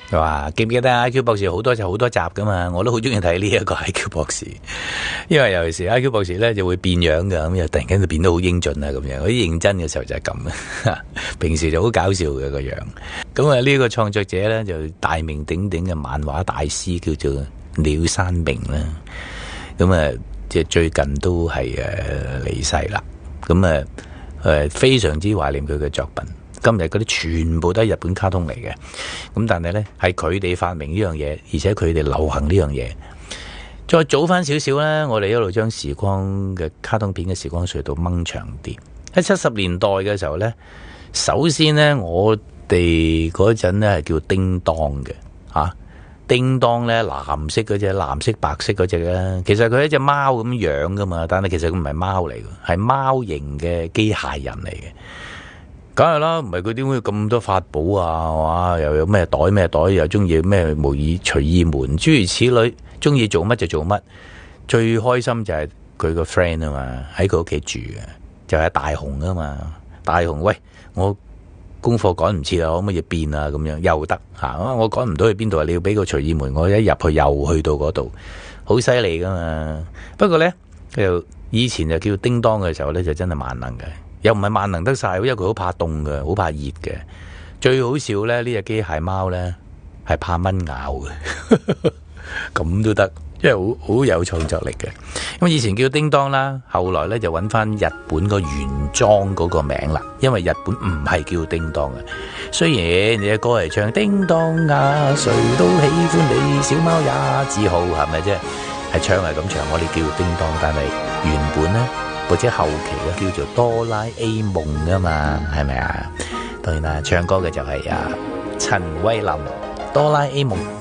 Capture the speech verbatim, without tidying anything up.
哇！記唔記得 I Q 博士好多就好多集噶嘛？我都好中意睇呢一個 I Q 博士，因為尤其是 I Q 博士咧就會變樣噶，咁又突然間就變得好英俊啊咁樣。好似認真嘅時候就係咁啊，平時就好搞笑嘅個樣。咁啊呢個創作者咧就大名鼎鼎嘅漫畫大師叫做鳥山明啦。咁啊即係最近都係誒離世啦。咁啊誒非常之懷念佢嘅作品。今日嗰啲全部都係日本卡通嚟嘅，咁但係呢，係佢哋發明呢樣嘢，而且佢哋流行呢樣嘢。再早翻少少呢，我哋一路將時光嘅卡通片嘅時光隧道掹長啲。喺七十年代嘅時候呢，首先呢，我哋嗰陣呢係叫叮當嘅嚇，叮當呢藍色嗰隻，藍色白色嗰隻咧，其實佢係一隻貓咁樣噶嘛，但係其實佢唔係貓嚟嘅，係貓型嘅機械人嚟嘅。梗係啦，唔係佢點會咁多法寶啊？哇，又有咩袋咩袋，又中意咩無意隨意門，諸如此類，中意做乜就做乜。最開心就係佢個 friend 啊嘛，喺佢屋企住嘅，就係、是、大雄啊嘛。大雄，喂，我功課趕唔切啊，可唔可以變啊？咁樣又得吓，我趕唔到去邊度啊？你要俾個隨意門，我一入去又去到嗰度，好犀利噶嘛。不過咧，就以前就叫叮當嘅時候咧，就真係萬能嘅。又唔係萬能得晒，因為佢好怕凍嘅，好怕熱嘅。最好笑咧，呢隻機械貓咧係怕蚊咬嘅，咁都得，因為好好有創作力嘅。咁以前叫叮當啦，後來咧就揾翻日本個原裝嗰個名啦，因為日本唔係叫叮當嘅。雖然你嘅歌係唱叮當啊，誰都喜歡你，小貓也自豪，係咪啫？係唱係咁唱，我哋叫叮當，但係原本咧。或者後期咧叫做哆啦 A 夢啊嘛，係咪啊？當然啦，唱歌嘅就係啊陳慧琳，哆啦 A 夢。